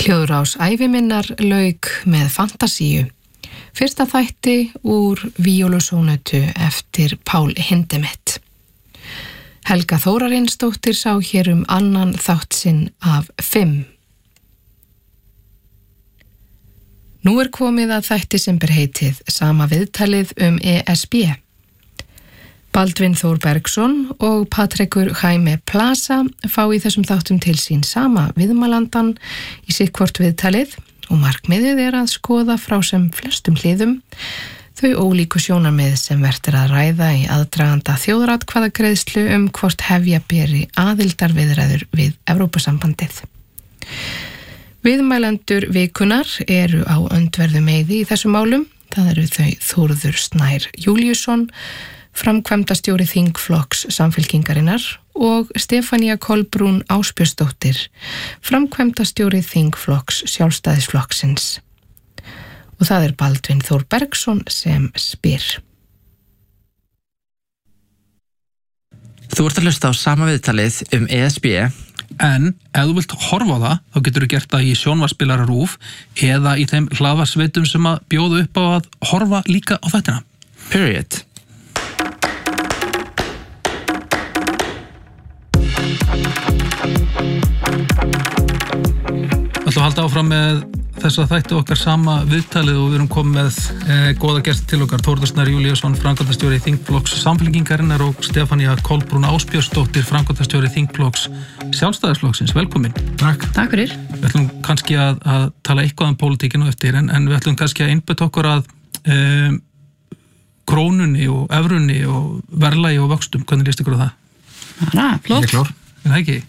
Hljóðrás æviminnar lauk með Fantasíu, fyrsta þætti úr víólusónötu eftir Pál Hindemith. Helga Þórarinsdóttir sá hér annan þátt sinn af 5. Nú komið að þætti sem ber heitið Sama viðtalið ESB. Baldvin Þór Bergsson og Patrekur Jaime Plaza fá í þessum þáttum til sín sama viðmælandan í sitt viðtalið og markmiðið að skoða frá sem flestum hliðum þau ólíku sjónarmið sem vert að ræða í aðdraganda þjóðaratkvæðagreiðslu hvort hefja beri aðildarviðræður við Evrópusambandið. Viðmælendur vikunar eru á öndverðu meiði í þessum málum. Það eru þau Þórður Snær Júlíusson, framkvæmdastjóri þingflokks Samfylkingarinnar og Stefania Kolbrún Ásbjörnsdóttir, framkvæmdastjóri þingflokks Sjálfstæðisflokksins. Og það Baldvin Þór Bergsson sem spyr. Þú ert að hlusta á sama viðtalið ESB, en ef þú vilt horfa á það, þá getur þú gert það í sjónvarpsspilara RÚV eða í þeim hlaðvarpsveitum sem að bjóða upp á að horfa líka á þættina. Period. Við ætlum að halda áfram með þess að þættu okkar sama viðtalið og við erum komið með góða gesti til okkar, Þórður Snær Júlíusson, framkvæmdastjóri þingflokks Samfylkingarinnar og Stefania Kolbrún Ásbjörnsdóttir, framkvæmdastjóri þingflokks Sjálfstæðisflokksins. Velkomin. Takk fyrir. Við ætlum kannski að tala eitthvað pólitíkinu eftir, en við ætlum kannski að einbeita okkur að krónunni og evrunni og verðlagi og vöxtum. Hvernig líst ykkur á það? Flott. Ég klár. En það ekki.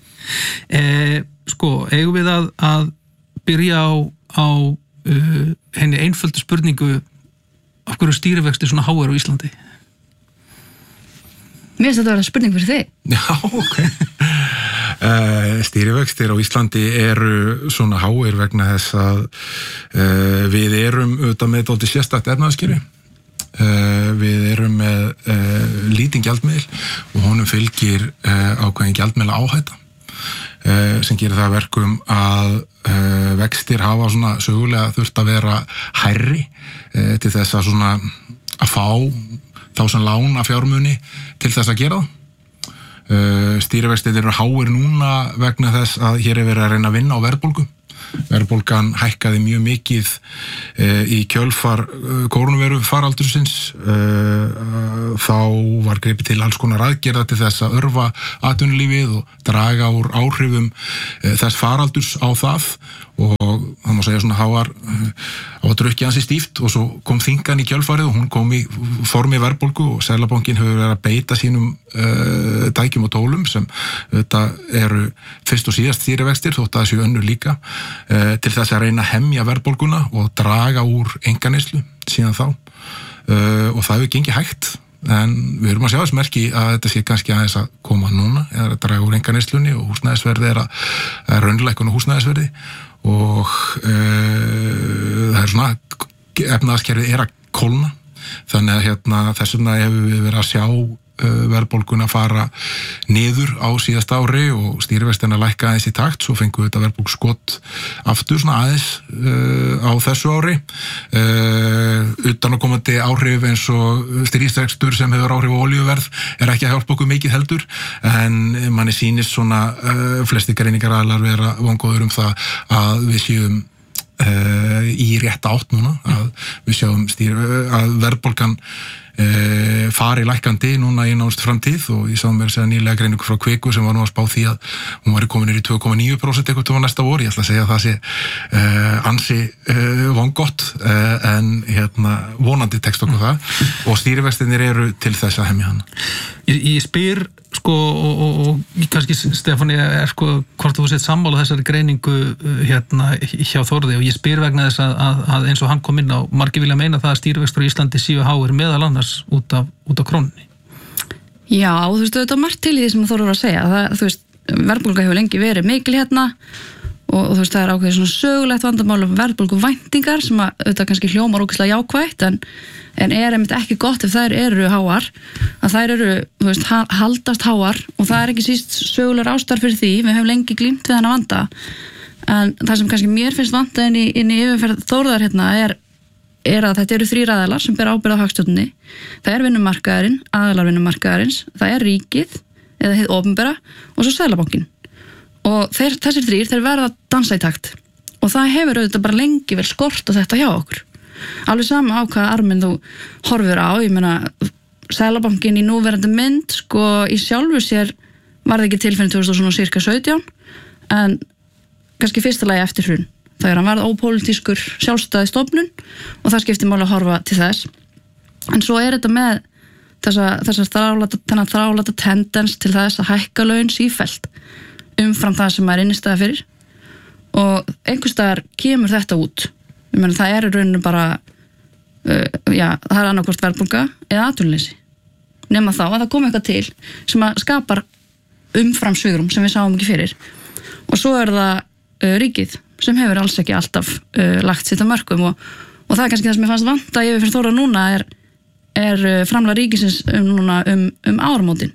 Eigum við að byrja á henni einföldu spurningu af hverju stýrivextir svona háir á Íslandi? Mér finnst þetta að vera spurning fyrir þig. Já, ok. Stýrivextir á Íslandi eru svona háir vegna þess að við erum auðvitað með dálítið sérstakt efnahagskerfi. Við erum með lítinn gjaldmiðil og honum fylgir ákveðin gjaldmiðla áhætta sem gerir það verkum að vextir hafa svona sögulega þurft að vera hærri til þess að svona að fá þá sem lána fjármuni til þess að gera það. Stýrivextir eru háir núna vegna þess að hér verið að reyna að vinna á verðbólgu. Verðbólgan hækkaði mjög mikið í kjölfar kórónuveiru faraldursins. Þá var gripið til alls konar aðgerða til þess að örva atvinnulífið og draga úr áhrifum þess faraldurs á það og það má segja svona háar á að drukkið ansi stíft og svo kom þingan í kjölfarið og hún kom í formi verðbólgu og Seðlabankinn hefur verið að beita sínum tækjum og tólum sem þetta eru fyrst og síðast stýrivextir þótt að þessu önnur líka til þess að reyna að hemja verðbólguna og draga úr einkaneyslu síðan þá og það hefur gengið hægt en við erum að sjá þess merki að þetta sé kannski aðeins að koma núna eða að draga úr einkaneysslunni og húsnæðisverði að raunlækkun og húsnæðisverði og það svona efnahagskerfið að kólna þannig að þess vegna hefur við verið að sjá verðbólguna fara niður á síðasta ári og stýrivextina lækka aðeins í takt, svo fengum við þetta verðbólgsskot aftur svona aðeins á þessu ári utanakomandi áhrif eins og stríðsrekstur sem hefur áhrif á olíuverð ekki að hjálpa okkur mikið heldur en manni sýnist svona flesti greiningaraðilar vera vongóður það að við séum í rétta átt núna að við sjáum að verðbólgan fari lækkandi núna í nánustu framtíð og ég sá mér að segja nýlega greiningu frá Kviku sem var nú að spá því að hún væri komin í 2,9% eitthvað til næsta vor. Ég ætla að segja að það sé ansi vongott en vonandi tekst okkur það og stýrivextirnir eru til þess að hemja hana. Ég spyr og kannski Stefania hvort þú sett sammála þessari greiningu hjá Þórði og ég spyr vegna þess að eins og hann kom inn á margir vilja meina það að stýrivextir á Íslandi séu háir meðal annars út af krónunni. Já, þú veist, þetta er margt til í því sem Þórður var að segja. Þú veist, verðbólga hefur lengi verið mikil og þú veist, það ákveðið svona sögulegt vandamál verðbólgu væntingar sem að þetta kannski hljómar ógeðslega jákvætt en einmitt ekki gott ef þær eru háar að þær eru, þú veist, haldast háar og það ekki síst sögulegar ástæður fyrir því við höfum lengi glímt við þennan vanda en það sem kannski mér finnst vanta inn í yfirferð Þórðar hérna er að þetta eru 3 aðilar sem ber ábyrgð á hagstjórninni. Það vinnumarkaðurinn, aðilar vinnumarkaðarins, það ríkið eða hið opinbera og svo Seðlabankinn. Og þessir 3, þeir verða að dansa í takt. Og það hefur auðvitað bara lengi vel skort á þetta hjá okkur. Alveg sama á hvaða arminn þú horfir á, ég meina Seðlabankinn í núverandi mynd, sko í sjálfu sér var það ekki til fyrir 2017, en kannski fyrsta lagi eftir hrun. Þegar hann varð ópólitískur sjálfstæði stofnun og það skipti máli að horfa til þess. En svo þetta með þennan þrálata tendens til þess að hækka laun sífellt umfram það sem innistæða fyrir. Og einhverstaðar kemur þetta út. Ég meina það í rauninu bara það annarkvort verðbólga eða atvinnuleysi. Nema þá að það kom eitthvað til sem að skapar umfram svigrúm sem við sáum ekki fyrir. Og svo það ríkið sem hefur alls ekki alltaf lagt sitt á mörkum og það er kannski það sem ég fannst vanta yfir fyrir Þóra núna er framlag ríkisins um áramótin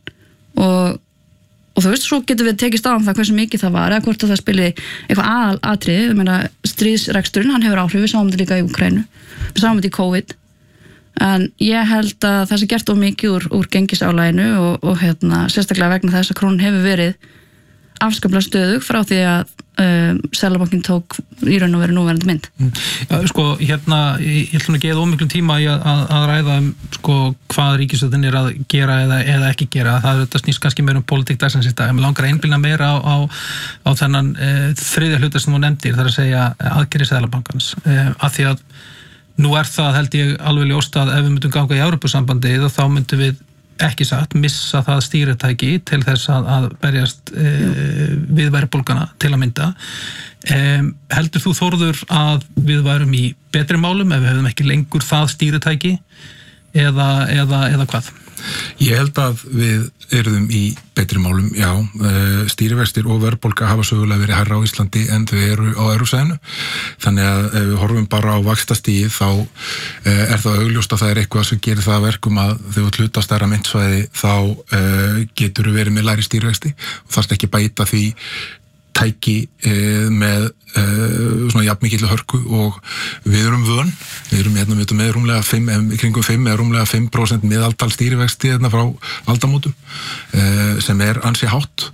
og þú veist, svo getum við tekist á það hversu mikið það var eða hvort að það spili eitthvað aðalatriði, ég meina stríðsreksturinn, hann hefur áhrif, við sáum þetta líka í Úkraínu, við sáum þetta í COVID, en ég held að það sé gert of mikið úr gengisálæginu og sérstaklega vegna þess að krónan hefur verið afskaplega stöðug frá því að Seðlabankinn tók í raun og veru núverandi mynd. Sko, ég ætlum að geða ómiklum tíma í að ræða sko, hvað ríkisstjórnin að gera eða ekki gera. Það snýst kannski meira pólitík dagsins í dag. Ég langar að einblína meira á þennan þriðja hluta sem þú nefndir, það að segja aðgerðir Seðlabankans. Af því að nú það held ég alveg ljóst að ef við myndum ganga í Evrópusambandið þá myndum við ekki satt, missa það stýritæki til þess að berjast við verðbólgana til að mynda. Heldur þú Þórður að við værum í betri málum ef við hefðum ekki lengur það stýritæki eða hvað? Ég held að við erum í betri málum, já. Stýrivextir og verðbólga hafa sögulega verið hærra á Íslandi en þau eru á Evrópusvæðinu. Þannig að ef við horfum bara á vaxtastigið þá það augljóst að það eitthvað sem gerir það verkum að þegar þú hluta stærra myntsvæði þá getur þú verið með lægri stýrivexti og þarft ekki bæta því tæki með svona jafnmikilli hörku og við erum vön, við erum með rúmlega 5, kringum 5 eða rúmlega 5% miðaldal stýrivexti frá aldamótum sem ansi hátt.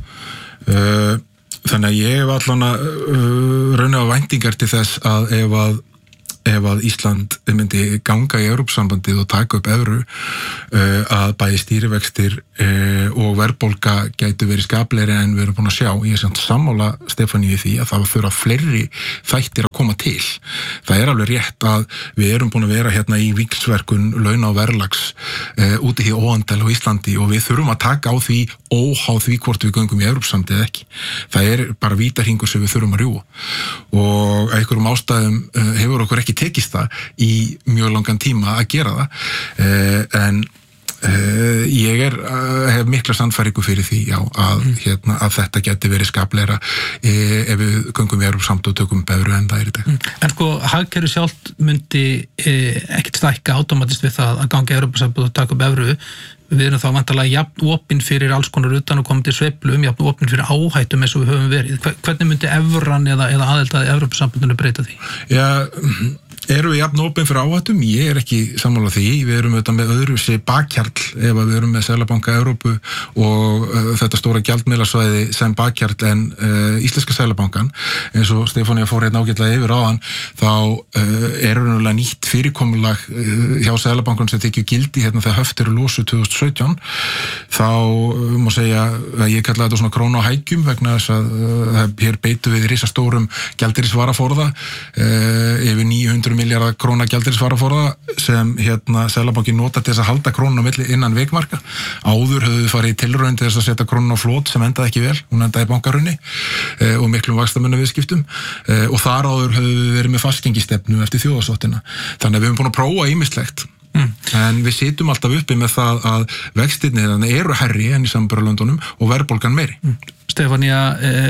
Þannig að ég hef allan að rauna á væntingar til þess að ef að Ísland myndi ganga í Evrópusambandið og taka upp evru að bæði stýrivextir og verðbólga gætu verið skaplegri en við erum búin að sjá. Ég er samt sammála Stefaníu því að það þurfa fleiri þættir að koma til. Það er alveg rétt að við erum búin að vera hérna í víxlverkun launa og verðlags úti hér óandel á Íslandi og við þurfum að taka á því óháð því hvort við göngum í Evrópusambandið eða ekki. Það er bara vítarhingur sem við þurfum að rjúa og einhverjum ástæðum hefur okkur ekki tekist það í mjög langan tíma að gera það en ég hef mikla sannfæringu fyrir því já, að þetta geti verið skapleira ef við göngum í Evrópusambandið og tökum evru en það í dag. En sko, hagkerfið sjálft myndi ekkert stækka automatist við það að ganga í Evrópusambandið og taka upp evru. Við erum þá vantarlega jafn opin fyrir alls konar utan og komið til sveiflum, jafn opin fyrir áhættum eins og við höfum verið. Hvernig myndi evran eða aðeldaði Evrópusambandinu breyta því? Já, erum við jafn opin fyrir áhættum? Ég er ekki sammála því. Við erum auðvitað með öðruvísi bakhjarl ef við erum með Seðlabanka Evrópu og þetta stóra gjaldmiðlasvæði sem bakhjarl en íslenska Seðlabankan. Eins og Stefanía fór hérna ágætlega yfir áðan, þá er raunverulega nýtt fyrirkomulag hjá Seðlabankan sem tekið gildi hérna þegar höft eru losu 2017. Þá má segja að ég kalla þetta svona krónu á hækjum vegna þess að hér beitu við risastórum gjaldeyrisvaraforða yfir 900 milljarða króna gjaldeyrisvaraforða sem Seðlabanki nota til þess að halda krónuna á milli innan vikmarka. Áður höfðu við farið í tilraun til þess að setja krónuna á flot sem endaði ekki vel, hún endaði í bankarunni og miklum vaxtamunna viðskiptum og þar áður höfðu við verið með fastgengistefnu eftir þjóðarsáttina. Þannig að við höfum búin að prófa ýmislegt. En við sitjum alltaf uppi með það að vextirnir eru hærri enn í samanburðarlöndunum og verðbólgan meiri. Stefanía,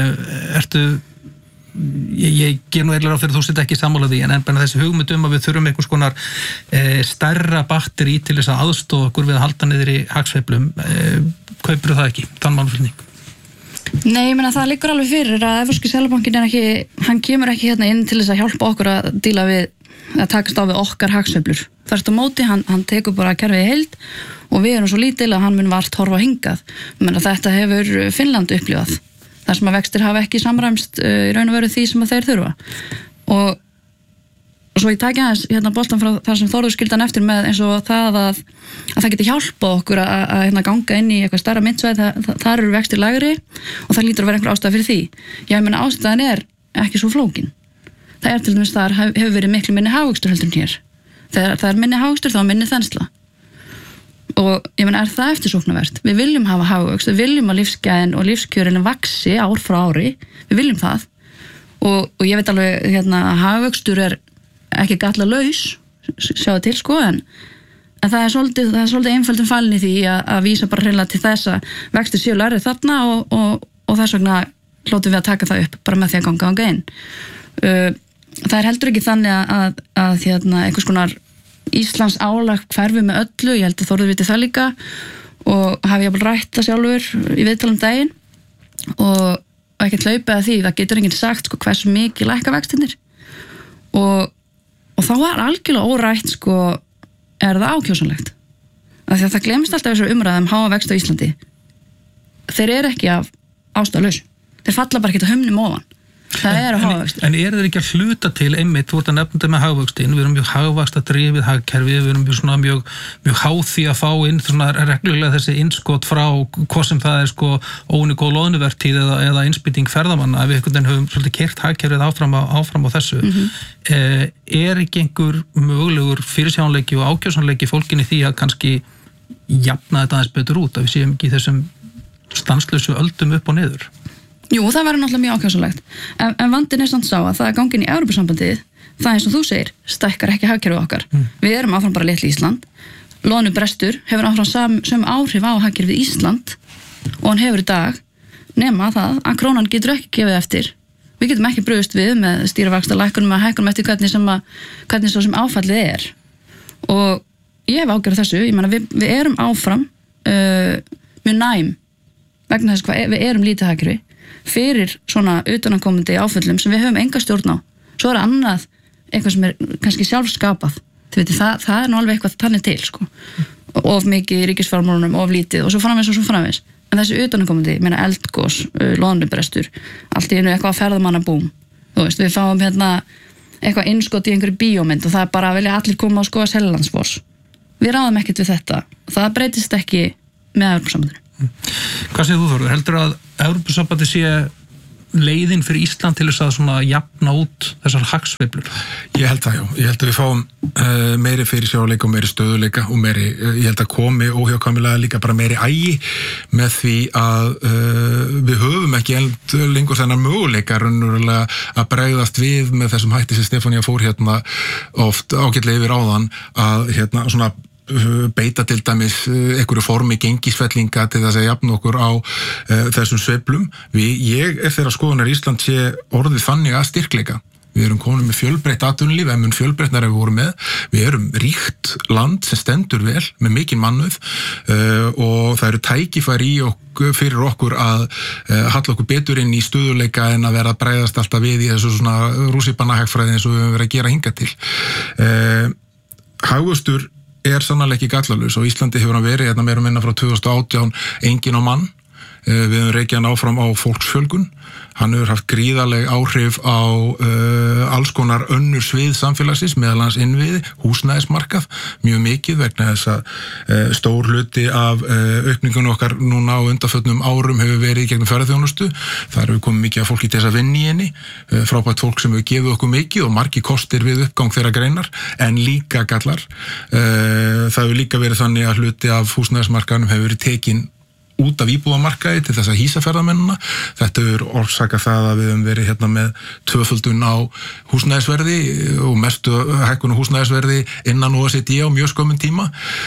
ég ger nú eiginlega ráð fyrir þú sitt ekki sammála því en bara þessi hugmyndum að við þurfum einhvers konar stærra batteri til þess að aðstofa okkur við að halda niður í hagsveiflum kaupirðu það ekki, þann málflutning? Nei, ég meina það liggur alveg fyrir að Evrópski seðlabankinn hann kemur ekki hérna inn til þess að hjálpa okkur að díla við, að takast á við okkar hagsveiflur. Þvert á móti, hann tekur bara kerfið í heild og við erum svo lítil að hann mun vart horfa hingað. Ég meina þetta hefur Finnland upplifað. Þar sem að vextir hafa ekki samræmst í raun og veru því sem að þeir þurfa. Og svo ég taki aðeins hérna boltan frá þar sem Þórður skildi hann eftir með eins og það að það geti hjálpa okkur að ganga inn í eitthvað stærra myntsvæð, þar eru vextir lægri og það lítur að vera einhver ástæða fyrir því. Ég meina ástæðan ekki svo flókin. Það til dæmis þar hefur verið miklu minni hagvöxtur heldur en hér. Þegar það minni hagvöxtur þá minni þensla. Og ég meina það eftirsóknarvert. Við viljum hafa hagvöxt, við viljum að lífsgæðin og lífskjörin vaxi ár frá ári. Við viljum það. Og ég veit alveg hérna hagvöxtur ekki gallalaus, sjáðu til sko, en það svolítið einföldum falin í því að vísa bara hreinlega til þess að vextir séu lægri þarna og þess vegna hljótum við að taka það upp bara með því að ganga inn. Það heldur ekki þannig að hérna, einhvers konar Íslands álag hverfi með öllu, ég held að Þórður viti það líka og hafi jafnvel rætt það sjálfur í viðtalum daginn og ekkert hlaupið að því, það getur enginn sagt sko, hversu mikið lækka vextirnir og þá var algjörlega órætt sko, það ákjósanlegt af því að það glemist alltaf þessar umræðum háa vext á Íslandi þeir ekki af ástæðalaus þeir falla bara ekki að humnum ofan það að háa vextir. En þeir ekki að hluta til einmitt, þú ert að nefna þetta með hagvöxtin, við erum mjög hagvaxta drifið hagkerfi, við erum mjög háð því að fá inn svona reglulega þessi innskot frá hvað sem það sko ónigóð loðnuvertíð eða innspýting ferðamanna, við einhvern veginn höfum svolítið keyrt hagkerfið áfram á þessu. Ekki einhver mögulegur fyrirsjáanleiki og ákjósanleiki fólkinni því að kannski jafna þetta aðeins betur út, að við séum ekki þessum stanslausu öldum upp og niður? Jú, það verður náttúrulega mjög ákjósanlegt. En vandinn samt sá að það gangin í Evrópusambandið, það eins og þú segir, stækkar ekki hagkerfið okkar. Við erum áfram bara litli Ísland. Loðnubrestur hefur áfram sömu áhrif á hagkerfið Ísland og hann hefur í dag nema það að krónan getur ekki gefið eftir. Við getum ekki brugðist við með stýrivaxtalækkunum að hækkunum eftir hvernig svo sem áfallið Og ég hef ágjörð þessu, ég meina við erum áfram mjög næm vegna þess hvað við erum lítið hagkerfi fyrir svona utanakomandi áföllum sem við höfum enga stjórn á. Svo annað eitthvað sem kannski sjálfskapað. Þið veitir, það nú alveg eitthvað þannig til, sko. Of mikið í ríkisfjármálunum, of lítið og svo framvegis. En þessi utanakomandi, meina eldgos, loðnubrestur, allt í einu eitthvað að ferðamannabúm. Þú veist, við fáum hérna eitthvað innskot í einhverju bíómynd og það bara vilja allir koma og skoða Seljalandsfoss. Við ráðum ekkert við þetta. Það breytist ekki með Evrópusambandinu. Hvað segir þú, Þórður? Heldur að Evrópusambandi sé leiðin fyrir Ísland til þess að svona jafna út þessar hagsveiflur? Ég held það, já. Ég held að við fáum meiri fyrirsjáleika og meiri stöðuleika og meiri, ég held að komi óhjákvæmilega líka bara meiri ægi með því að við höfum ekki lengur þennan möguleika raunverulega að bregðast við með þessum hætti sem Stefánía fór hérna oft ágætlega yfir áðan að hérna svona beita til dæmis einhverju formi gengisfellinga til þess að jafna okkur á þessum sveiflum. Ég þeirra skoðunar Ísland sé orðið þannig að styrkleika. Við erum komin með fjölbreytt atvinnulíf, mun fjölbreyttnar ef við vorum með. Við erum ríkt land sem stendur vel með mikinn mannauð og það eru tækifæri fyrir okkur að halla okkur betur inn í stöðuleika en að vera að bregðast alltaf við í þessu svona rússíbannahagfræði eins og við höfum verið að gera hingað til. Hagvöxtur sannarlega ekki gallalaus og Íslandi hefur hann verið hérna meira og minna frá 2018 enginn á mann. Við höfum rekið hann áfram á fólksfjölgun. Hann hefur haft gríðarleg áhrif á alls konar önnur svið samfélagsins, meðal annars innviði, húsnæðismarkað, mjög mikið vegna þess að stór hluti af aukningunum okkar núna á undanförnum árum hefur verið í gegnum ferðaþjónustu. Þar hefur komið mikið af fólki til þess að vinna í henni, frábært fólk sem hefur gefið okkur mikið og margir kostir við uppgang þeirra greinar, en líka gallar. Það hefur líka verið þannig að hluti af húsnæðismarkaðnum hefur verið tekin út af íbúðamarkaði til þess að hýsa ferðamennina. Þetta hefur orsakað það að við höfum verið hérna með tvöföldun á húsnæðisverði og mestu hækkun á húsnæðisverði innan OECD á mjög skömmun tíma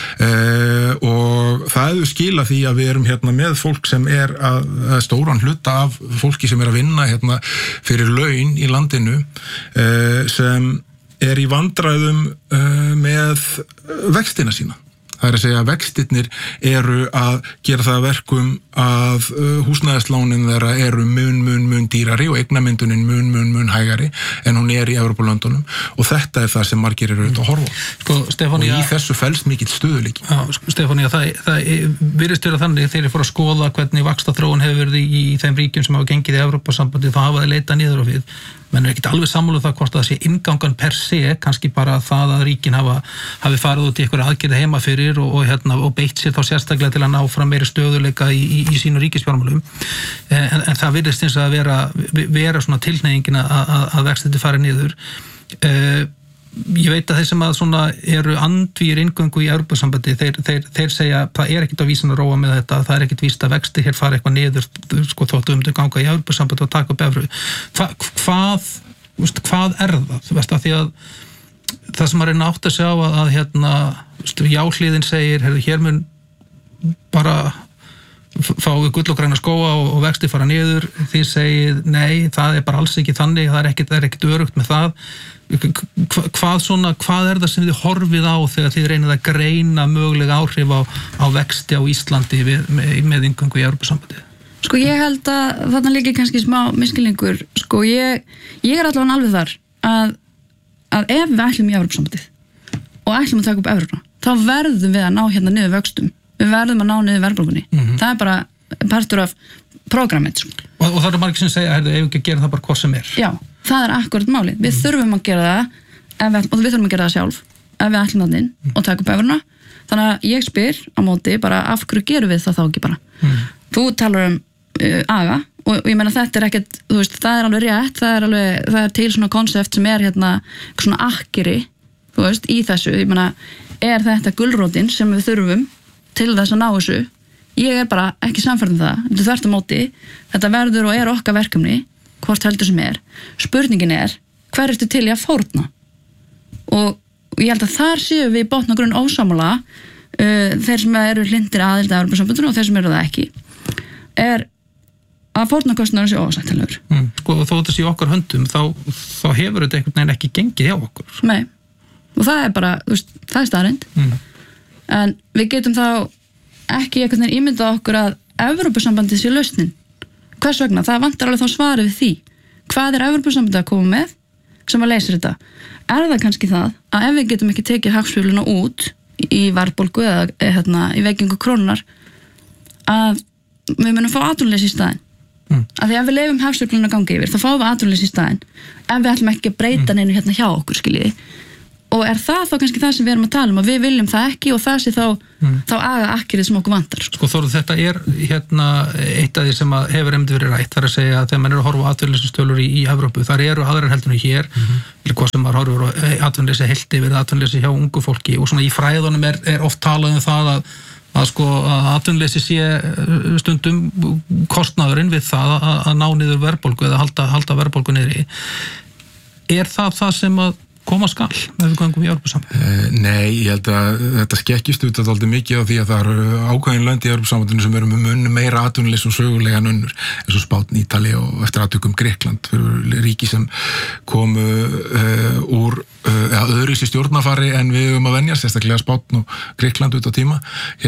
og það hefur skilað því að við erum hérna með fólk sem að stóran hluta af fólki sem að vinna hérna fyrir laun í landinu sem í vandræðum með vextina sína. Það að segja að vextirnir eru að gera það verkum að húsnæðislánin þeirra eru mun dýrari og eignamyndunin mun hægari en hún í Evrópulöndunum og þetta það sem margir eru auðvitað að horfa. Sko, Stefanía, og í þessu felst mikill stöðuleiki. Já, Stefanía, það virðist vera þannig þegar ég fór að skoða hvernig vaxtaþróun hefur verið í þeim ríkjum sem hafa gengið í Evrópusambandið, þá hafa þeir leitað niður á við. Menn ekkert alveg sammála það hvort það sé inngangan per se, kannski bara það að ríkin hafi farið út í einhverja aðgerða heima fyrir og beitt sér þá sérstaklega til að ná fram meiri stöðuleika í sínu ríkisfjármálum. En það virðist eins að vera svona tilhneigingin að vextir fari niður. Ég veit að þeir sem að svona eru andvígir inngöngu í Evrópusambandi, þeir segja það ekkert að vísin að róa með þetta, það ekkert víst að vexti hér fara eitthvað niður, sko þóttu ganga í Evrópusambandi og taka upp evru. Hvað er það? Þú veist að því að það sem að reyna átt að sjá að jáhliðin segir, hér mun bara fá við gull og græna skóa og vexti fara niður, þið segið nei, það bara alls ekki þannig, það er ekkert örugt með það. Hvað er það sem þið horfið á þegar þið reynið að greina mögulega áhrif á vexti á Íslandi með inngöngu í Evrópusambandið? Sko ég held að þarna líka kannski smá miskilningur. Sko ég allavega alveg þar að ef við ætlum í Evrópusambandið og ætlum að taka upp evruna, þá verðum við að ná hérna niður vöxtum. Við verðum að ná niður verðbólgunni. Það er bara partur af prógrammið. Og það eru margir sem segja að ef ekki að gera það bara hvað sem er. Já, það er akkurat málið. Við þurfum að gera það og við þurfum að gera það sjálf ef við ætlum það inn og taka upp evruna. Þannig að ég spyr á móti bara af hverju gerum við það þá ekki bara. Þú talar aga og ég meina þetta ekkert, þú veist, það er alveg rétt, það er til svona konsept sem er svona akkeri, þú veist, í þessu. Ég meina, er þetta gulrótin sem við þurfum til þess að ná þessu? Ég er bara ekki samfærð það. Þetta þvert á móti, þetta verður og er okkar verkefni, hvort heldur sem er. Spurningin er, hver ertu til í að fórna? Og ég held að þar séu við botna grunn ósammála, þeir sem eru hlindir aðild að Evrópusambandinu og þeir sem eru það ekki, er að fórnarkostnaður sé óásættilegur. Sko, og þó þetta sé okkar höndum, þá hefur þetta einhvern veginn ekki gengið hjá okkur. Nei, og það er bara, þú veist, það er staðreynd. En við getum þá ekki einhvern veginn ímyndað okkur að Evrópusambandið sé lausnin. Hvers vegna? Það vantar alveg þá svarið við því. Hvað er Evrópusambandið að koma með sem að leysir þetta? Er það kannski það að ef við getum ekki tekið hagsveifluna út í verðbólgu eða í veikingu krónunar, að við munum fá atvinnuleysi í staðinn? Af því ef við leyfum hagsveifluna að ganga yfir, þá fáum við atvinnuleysi í staðinn. Ef við ætlum ekki að breyta neinu hjá okkur, skiljiði. Og er það þá kannski það sem við erum að tala um, að við viljum það ekki og það sé þá aga akkirið sem okkur vantar. Sko Þórður, þetta er eitt af því sem hefur einmitt verið rætt, það er að segja að þegar mann að horfa á atvinnleysistölur í Evrópu, þar eru aðrar heldur en hér, hvað sem maður horfur á atvinnleysi heilt yfir, atvinnleysi hjá ungu fólki og svona í fræðunum er oft talað um það að atvinnleysi sé stundum kostnaðurinn við það að ná niður verðbólgu eða halda verðbólgu niðri. Er það sem að koma skal með við göngum í Evrópusambandinu? Nei, ég held að þetta skekkist út að mikið á því að það eru ákveðin lönd í Evrópusambandinu sem eru með mun meira atvinnuleysi og sögulega en önnur, eins og Spánn, Ítalía og eftir atvikum Grikkland, fyrir ríki sem komu úr öðruvísi stjórnarfari en við að venjast, sérstaklega Spánn og Grikkland út á tíma,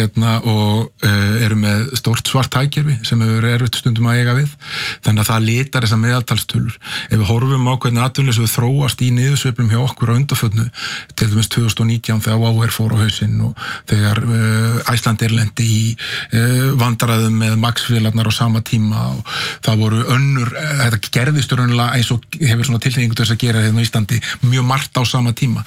og eru með stórt svart hagkerfi sem hefur erfitt stundum að eiga við, þannig að það litar þessar meðaltalstölur. Ef við horfum á hvernig atvinnuleysi þróast í niðursveiflum hjá okkur á undanförnu, til dæmis 2019 þegar WOW fór á hausinn og þegar Icelandair lendi í vandræðum með Max-vélarnar á sama tíma og það voru önnur, þetta gerðist raunlega eins og hefur svona tilhengingu til þess að gera hérna á Íslandi mjög margt á sama tíma,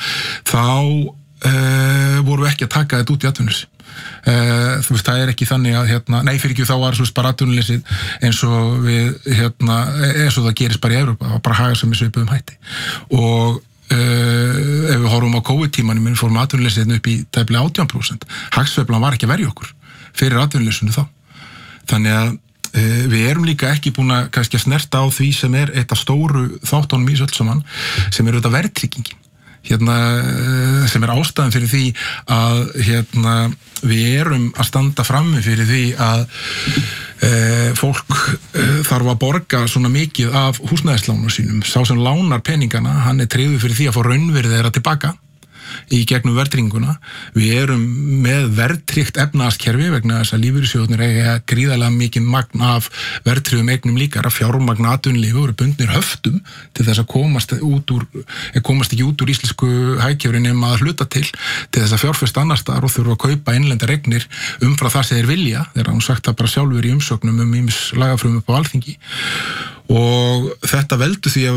þá voru ekki að taka þetta út í atvinnuleysi. Þú veist, það er ekki þannig að nei, fyrir ekki þá var svo bara atvinnuleysið eins og eins og það gerist bara í Evrópu, það var bara hagar sem er svipuðum hætti og ef við horfum á COVID-tímanum fórum atvinnuleysið upp í tæplega 18%. Hagsveiflan var ekki að verja okkur fyrir atvinnuleysinu þá. Þannig að við erum líka ekki búin að kannski að snerta á því sem er eitt af stóru þáttunum í öll saman, sem er auðvitað verðtryggingin. Sem er ástæðan fyrir því að við erum að standa frammi fyrir því að fólk þarf að borga svona mikið af húsnæðislánum sínum. Sá sem lánar peningana, hann er tryggður fyrir því að fá raunvirði þeirra tilbaka í gegnum verðtrygginguna. Við erum með verðtryggt efnahagskerfi vegna þess að lífeyrissjóðirnir eiga gríðarlega mikið magn af verðtryggðum eignum líka, að fjármagn atvinnulífi voru bundnir höftum til þess að komast ekki út úr íslensku hagkerfi nema að hluta til þess að fjárfesta annars staðar og þurfa að kaupa innlendar eignir umfram það sem þeir vilja. Þeir hafa sagt það bara sjálfur í umsögnum ýmis lagafrumvörp upp á Alþingi. Og þetta veldur því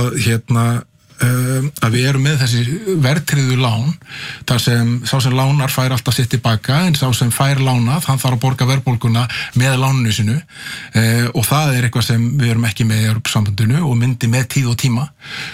að við erum með þessi verðtryggðu lán þar sem sá sem lánar fær alltaf sitt tilbaka en sá sem fær lánað hann þarf að borga verðbólguna með láninu sinu og það er eitthvað sem við erum ekki með í Evrópusambandinu og myndi með tíð og tíma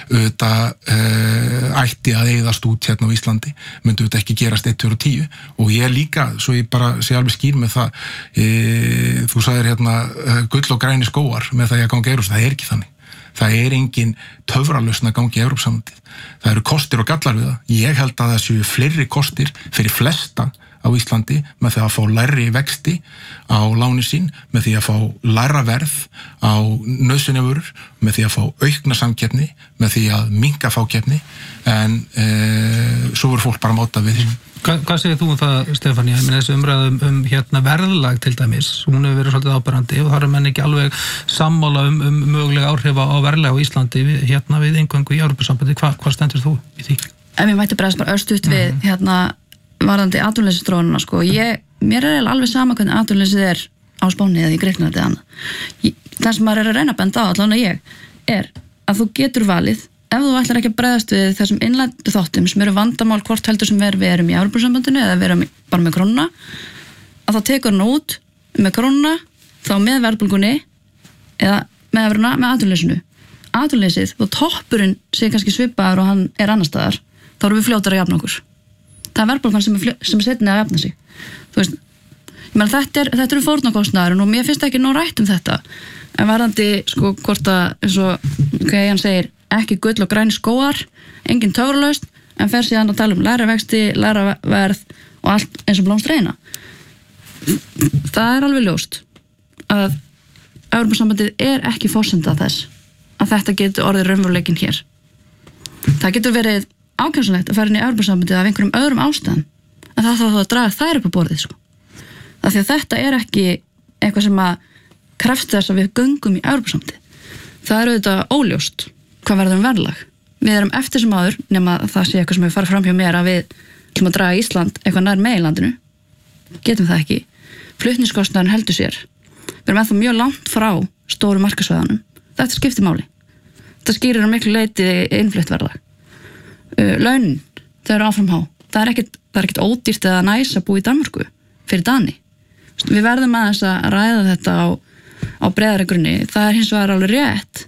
ætti að eyðast út hérna á Íslandi myndi þetta ekki gerast 1, 2 og 10 og ég líka, svo ég bara sé alveg skýr með það þú sagðir hérna gull og græni skógar með það ég gangi eirus, það er ekki þannig. Það er engin töfralausn að gangi í Evrópusambandið. Það eru kostir og gallar við það. Ég held að það séu fleiri kostir fyrir flesta á Íslandi með því að fá lægri vexti á láni sín, með því að fá lægra verð á nauðsynjavörur, með því að fá aukna samkeppni, með því að minnka fákeppni en svo voru fólk bara máta við því. Hvað segir þú það, Stefania? Ég meina þessi umræðum verðlag til dæmis, hún hefur verið svolítið áberandi og það menn ekki alveg sammála mögulega áhrif á verðlag á Íslandi við inngöngu í Evrópusambandi. Hvað stendur þú í því? Ef ég mætti bregðast bara örstutt við varðandi atvinnuleysisþróunina, sko. Mér er alveg sama hvernig atvinnuleysið er á Spáni eða í Grikklandi eða annað. Það sem maður er að reyna að benda á, allavega er að þú getur valið ef þú ætlar ekki að bregðast við þessum innlendu þáttum sem eru vandamál hvort heldur sem við erum í Evrópusambandinu eða við erum bara með krónuna, að þá tekur hann út með krónuna, þá með verðbólgunni eða með evruna, með atvinnuleysinu. Atvinnuleysið, þá toppurinn sé kannski svipaður og hann er annar staðar, þá erum við fljótar að jafna okkur. Það er verðbólgan sem er seinni að jafna sig. Þú veist, ég meina þetta eru fórnarkostnaðurinn og mér finnst ekki nóg rætt þetta. En varðandi, sko, hvort að, eins og hvað hann segir, ekki gull og græni skógar, engin töfralausn, en fer síðan að tala lægra vexti, lægra verð og allt eins og blómstreina. Það er alveg ljóst að Evrópusambandið er ekki forsenda þess að þetta getur orðið raunveruleikinn hér. Það getur verið ákjósanlegt að fara inn í Evrópusambandið af einhverjum öðrum ástæðum, en það þarf að draga þær upp á borðið, sko. Af því að þetta er ekki eitthvað sem að krefst þess að við göngum í Evrópusambandið. Það er auðvitað óljóst hvað verður verðlag. Við erum eftir sem áður, nema það sé eitthvað sem hefur farið fram hjá mér að við ætlum að draga Ísland eitthvað nær meginlandinu. Getum það ekki. Flutningskostnaðurinn heldur sér. Við erum ennþá mjög langt frá stóru markaðssvæðunum. Þetta skiptir máli. Þetta skýrir á miklu leyti innflutt verðlag. Launin, þau eru áfram há. Það er ekkert ódýrt eða næs að búa í Danmörku fyrir Dani. Við verðum aðeins að ræða þetta á breiðari grunni. Það er hins vegar alveg rétt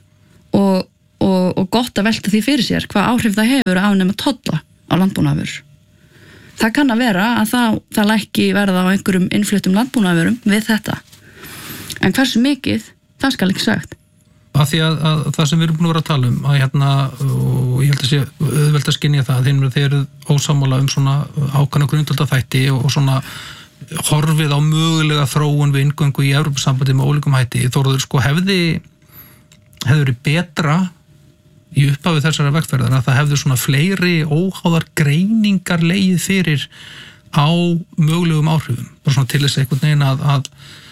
og gott að velta því fyrir sér hvað áhrif það hefur að afnema tolla á landbúnaðarvörur. Það kann að vera að það lækki verða á einhverjum innfluttum landbúnaðarvörum við þetta. En hversu mikið, það skal ekki sagt. Af því að það sem við erum búin að vera að tala og ég held að sé auðvelt að skynja það, þeir eru ósammála svona ákveðna grundvallarþætti og svona horfið á mögulega þróun við inngöngu í Evrópusambandið með ólíkum hætti. Þórður, sko, hefði verið betra í upphafi þessara vegferðar að það hefði svona fleiri óháðar greiningar legið fyrir á mögulegum áhrifum, bara svona til þess einhvern veginn að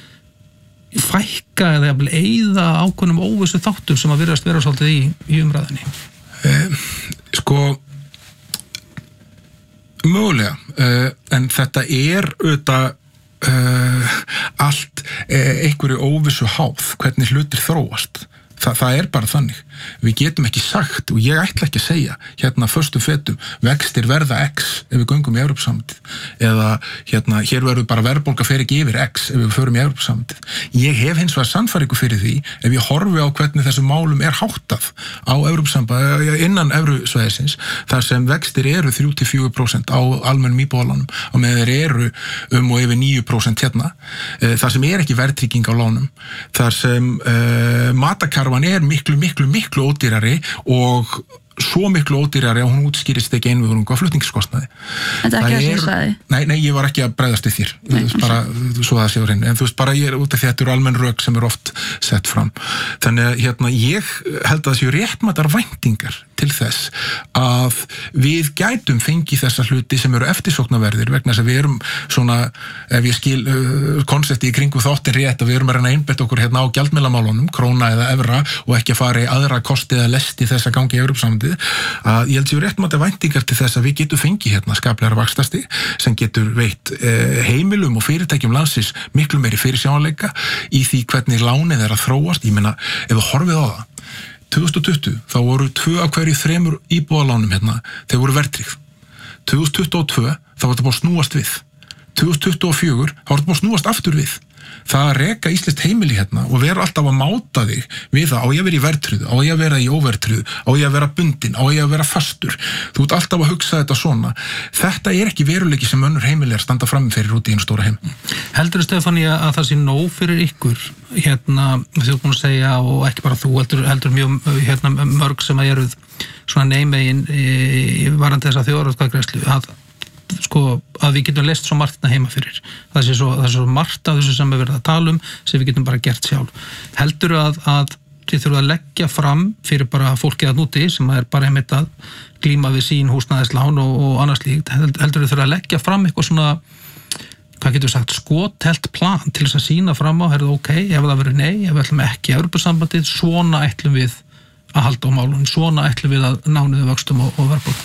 fækka eða jafnvel eyða ákveðnum óvissu þáttum sem að virðast vera svolítið í umræðinni. Mögulega, en þetta er auðvitað allt einhverju óvissu háð hvernig hlutir þróast. Það er bara þannig. Við getum ekki sagt og ég ætla ekki að segja hérna föstum fetum vextir verða X ef við göngum í Evrópusambandið eða hérna hér verður bara verðbólga fer ekki yfir X ef við förum í Evrópusambandið. Ég hef hins vegar sannfæringu fyrir því ef ég horfi á hvernig þessum málum er háttað á Evrópusambandið innan Evrusvæðisins þar sem vextir eru 3-4% á almennum íbúðalánum og með þeir eru og yfir 9% hérna. Þar sem er ekki verðtrygging á lánum, þar sem matakarfan er miklu ódýrari og svo miklu ódýrari að hún útskýrist ekki einvörðungu af flutningskostnaði. Þetta er ekki það sem ég sagði. Nei, ég var ekki að bregðast við þér. Bara, svo það sé á hreinu. En þú veist, bara ég er út af þetta almenn rök sem er oft sett fram. Þannig að ég held að það séu réttmætar væntingar til þess að við gætum fengið þessa hluti sem eru eftirsóknarverðir vegna þess að við erum svona, ef ég skil konsepti í kringu þáttin rétt, að við erum að reyna að einbetta okkur hérna á gjaldmiðlamálunum, króna eða evra og ekki að fara í aðra kosti eða lesti þess að gangi í Evrópusambandið, að ég held séu réttmætar væntingar til þess að við getum fengið hérna skaplegra vaxtastig sem getur veitt heimilum og fyrirtækjum landsins miklu meiri fyrirsjáanleika í því hvernig lánið er að þróast. Ég meina, ef við horfið á það 2020, þá voru 2 af hverju 3 íbúðalánum hérna, þeir voru verðtryggð. 2022, þá var þetta búið að snúast við. 2024, þá var þetta búið að snúast aftur við. Það að reka íslenskt heimili hérna og vera alltaf að máta þig við það, á ég að vera í verðtryggðu, á ég að vera í óverðtryggðu, á ég að vera bundin, á ég að vera fastur. Þú ert alltaf að hugsa þetta svona. Þetta er ekki veruleiki sem önnur heimili er standa frammi fyrir út í einu stóra heim. Heldur Stefania að það sé nóg fyrir ykkur hérna, þú búin að segja, og ekki bara þú, heldur mjög mörg sem að eruð svona neymegin varandi þessa þjóðaratkvæðagreiðslu að við getum leyst svo margt heima fyrir. Það er svo margt af þessu sem við verðum að tala sem við getum bara gert sjálf. Heldur að þið þurfum að leggja fram fyrir bara fólkið að núti sem er bara einmitt að glíma við sín húsnæðislán og annars líkt, heldur þið þurfum að leggja fram eitthvað svona, hvað getur við sagt, skothelt plan til þess að sína fram á, ok, ef það verður nei, ef við ætlum ekki Evrópusambandið, svona ætlum við að halda á málum, svona ætlum við að ná niður vöxtum og verðbólgu.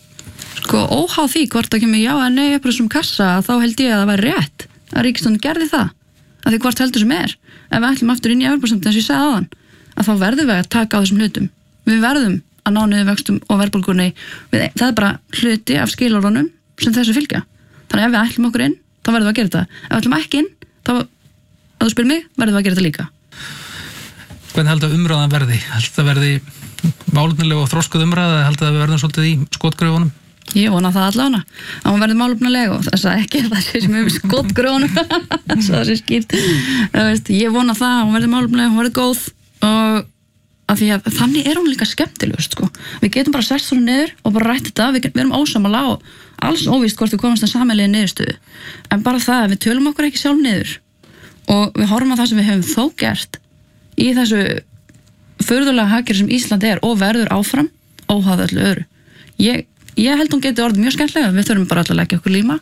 Óháð því hvort það kemur já eða nei upp þessum kassa, þá held ég að það væri rétt að ríkisstjórnin gerði það, að því hvort heldur sem ef við ætlum aftur inn í Evrópusambandið eins og ég sagði áðan, að þá verðum við að taka á þessum hlutum, við verðum að ná niður vöxtum og verðbólgunni, það er bara hluti af skilorðunum sem þessu fylgja. Þannig ef við ætlum okkur inn, þá verðum við að gera þetta, ef við ætlum ekki inn, þá, að þú spyr mig, verðum við að gera þetta líka. Hvernig heldur að umræðan verði? Heldur það verði málefnileg og þroskuð umræða, heldur það við verðum svolítið í skotgröfunum? Ég vona það allavega, að hún verði málefnileg og þess að ekki það sé sem skotgröfunum, þess að það sé skýrt. Ég vona það, hún verði málefnileg, hún verði góð og af því að þannig er hún líka skemmtilegust, Við getum bara sett svona niður og bara rætt þetta, við erum ósammála og alls óvíst hvort við komast að sameiginlegu niðurstöðu. En bara það að við tölum okkur ekki sjálf niður og við horfum á það sem við höfum þó gert í þessu furðulega hagkerfi sem Ísland er og verður áfram óháð öllu öðru. Ég held hún geti orðið mjög skemmtilega, við þurfum bara alltaf að leggja okkur líma.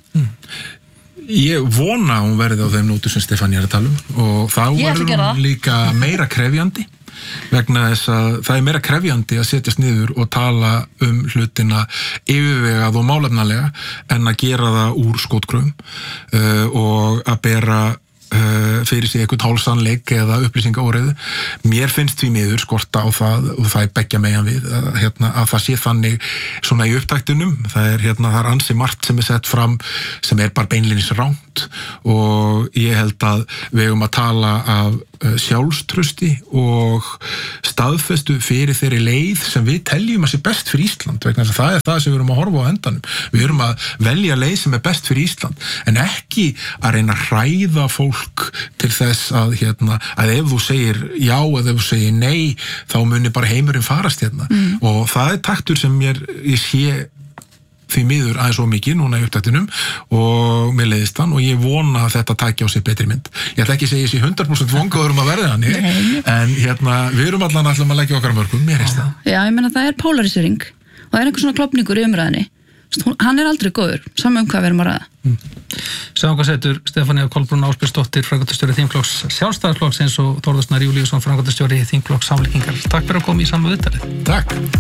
Ég vona að hún verði á þeim nótu sem Stefania er að tala og þá verður hún líka meira krefjandi vegna þess að það er meira krefjandi að setjast niður og tala hlutina yfirvegað og málefnalega en að gera það úr skotgröfum og að bera fyrir sig eitthvað hálfsannleik eða upplýsingaóreiðu. Mér finnst því miður skorta á það og það er beggja megin við að það sé þannig svona í upptaktunum. Það er ansi margt sem er sett fram sem er bara beinlínis rangt og ég held að við eigum að tala af sjálfstrausti og staðfestu fyrir þeirri leið sem við teljum að sé best fyrir Ísland vegna þess að það er það sem við erum að horfa á endanum. Við erum að velja leið sem er best fyrir Ísland en ekki að reyna að hræða fólk til þess að ef þú segir já eða ef þú segir nei þá muni bara heimurinn farast og það er taktur sem ég sé því miður aðeins svo mikið núna í upptaktinum og mér leiðist hann og ég vona að þetta taki á sig betri mynd. Ég ætla ekki að segja ég sé 100% vongaður að verða hann en við erum allan að leggja okkar mörgum, mér finnst það. Já, ég meina það er polarisering og það er einhver svona klopningur í umræðinni. Hann er aldrei góður, saman hvað við erum að ræða. Sjáum hvað setur Stefania Kolbrún Ásbjörnsdóttir, framkvæmdastjóri þingflokks Sjálfstæðisflokksins og Þórður Snær Júlíusson, framkvæmdastjóri þingflokks Samfylkingar. Takk fyrir að koma í sama viðtalið. Takk.